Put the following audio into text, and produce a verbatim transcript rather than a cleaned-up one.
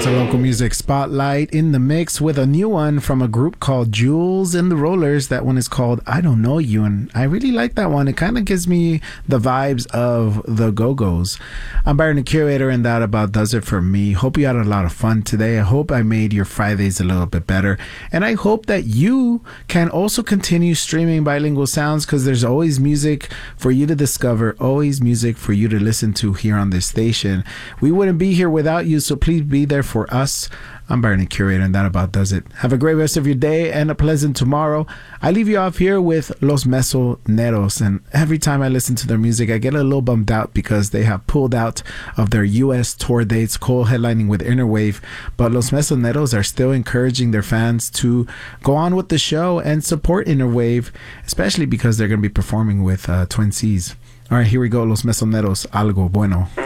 It's a local music spotlight in the mix with a new one from a group called Jules and the Rollers. That one is called I Don't Know You, and I really like that one. It kind of gives me the vibes of the Go-Go's. I'm Byron, the Curator, and that about does it for me. Hope you had a lot of fun today. I hope I made your Fridays a little bit better, and I hope that you can also continue streaming Bilingual Sounds, because there's always music for you to discover, always music for you to listen to here on this station. We wouldn't be here without you, so please be there for us. I'm Byron, the Curator, and that about does it. Have a great rest of your day and a pleasant tomorrow. I leave you off here with Los Mesoneros, and every time I listen to their music, I get a little bummed out because they have pulled out of their U S tour dates, co-headlining with Innerwave, but Los Mesoneros are still encouraging their fans to go on with the show and support Innerwave, especially because they're going to be performing with uh, Twin C's. All right, here we go, Los Mesoneros, Algo Bueno.